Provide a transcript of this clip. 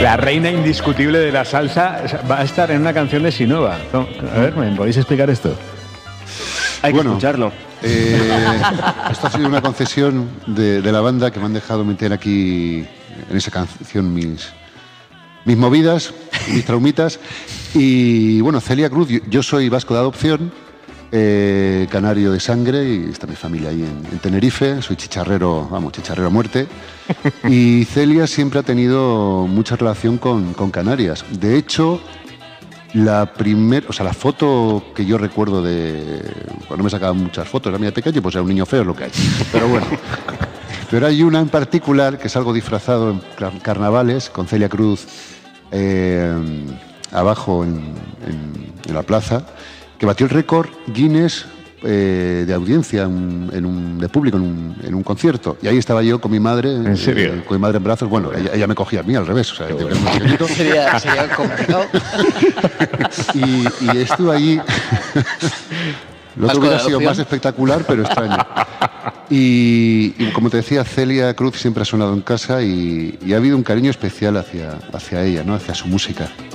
La reina indiscutible de la salsa va a estar en una canción de Sinova. A ver, ¿me podéis explicar esto? Hay que escucharlo. Esto ha sido una concesión de la banda que me han dejado meter aquí en esa canción mis movidas, mis traumitas. Y bueno, Celia Cruz, yo soy vasco de adopción, canario de sangre, y está mi familia ahí en Tenerife. Soy chicharrero, chicharrero a muerte. Y Celia siempre ha tenido mucha relación con Canarias. De hecho, la foto que yo recuerdo no me sacaban muchas fotos, era muy pequeño, pues era un niño feo, es lo que hay. Pero bueno. Pero hay una en particular que es algo disfrazado en carnavales, con Celia Cruz abajo en la plaza, que batió el récord Guinness de audiencia de público en un concierto. Y ahí estaba yo con mi madre. ¿En serio? Con mi madre en brazos. Bueno, ella me cogía a mí al revés. O sea, sería complicado. y estuve allí. Lo otro hubiera sido más espectacular, pero extraño. Y como te decía, Celia Cruz siempre ha sonado en casa y ha habido un cariño especial hacia ella, ¿no? Hacia su música.